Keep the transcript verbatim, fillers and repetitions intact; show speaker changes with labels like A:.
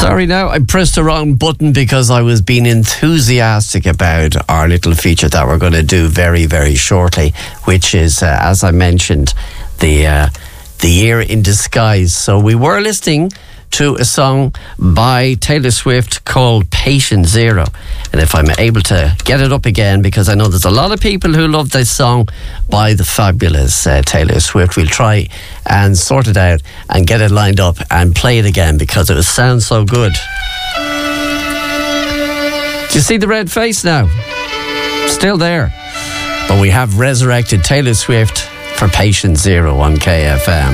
A: Sorry now, I pressed the wrong button because I was being enthusiastic about our little feature that we're going to do very, very shortly, which is, uh, as I mentioned, the uh, the year in disguise. So we were listening to a song by Taylor Swift called Patient Zero. And if I'm able to get it up again, because I know there's a lot of people who love this song by the fabulous uh, Taylor Swift, we'll try and sort it out and get it lined up and play it again because it sounds so good. Do you see the red face now? Still there. But we have resurrected Taylor Swift for Patient Zero on K F M.